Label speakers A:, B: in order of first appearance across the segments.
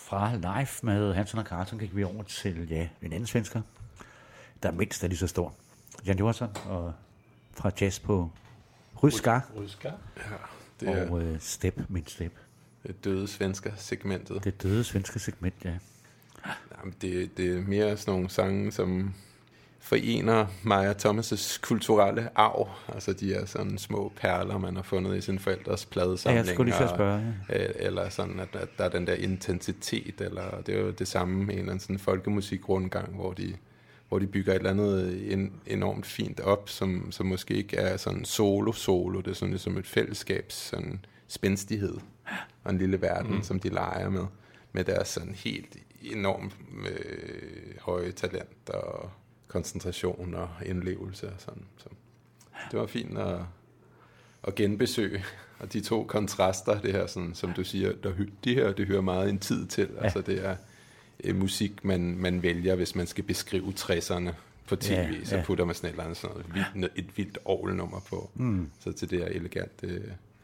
A: fra live med Hansen og Carlsen gik vi over til en anden svensker, der mindst er lige så stor. Jan Johansson og fra jazz på Ryska.
B: Ja, det er
A: og Step, min Step.
B: Det døde svenske segmentet.
A: Det døde svenske segment, ja.
B: Jamen, det er mere sådan nogle sange, som forener Maja Thomas' kulturelle arv. Altså de er sådan små perler, man har fundet i sin forældres pladesamlinger.
A: Ja, jeg skulle lige så spørge. Ja.
B: Eller sådan, at der er den der intensitet, eller det er jo det samme med en eller anden sådan folkemusikrundgang, hvor de bygger et eller andet enormt fint op, som måske ikke er sådan solo. Det er sådan ligesom et fællesskabs sådan spændstighed og en lille verden, som de leger med deres sådan helt enormt høje talent og koncentration og indlevelse og sådan. Så det var fint at genbesøge. Og de to kontraster, det her, sådan, som du siger, det hører meget en tid til. Ja. Altså det er musik, man vælger, hvis man skal beskrive 60'erne på tv, så putter man sådan et eller andet sådan et vildt orgelnummer på. Så til det her elegante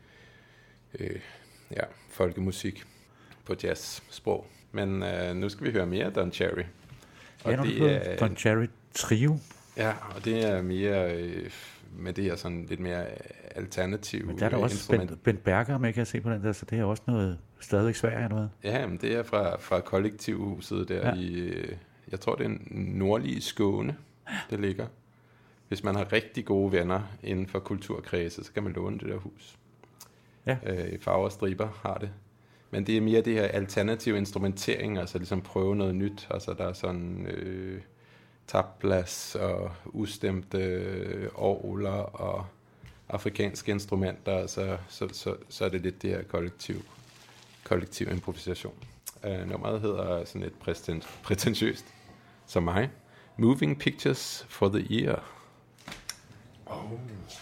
B: folkemusik på jazzsprog. Men nu skal vi høre mere Don Cherry.
A: Og det er Don Cherry Trio.
B: Ja, og det er mere med det her sådan lidt mere alternativ.
A: Men der er der også Bent Berger, man kan se på den der, så det er også noget stadigvæk Sverige noget.
B: Ja, men det er fra kollektivhuset der i, jeg tror det er nordlige Skåne, det ligger. Hvis man har rigtig gode venner inden for kulturkredse, så kan man låne det der hus.
A: Ja.
B: Farver og striber har det. Men det er mere det her alternative instrumentering, altså ligesom prøve noget nyt. Altså der er sådan tablas og ustemte orgler og afrikanske instrumenter, altså, så er det lidt det her kollektiv improvisation. Nummeret hedder sådan et prætentiøst som mig. Moving Pictures for the Ear.
C: Oh.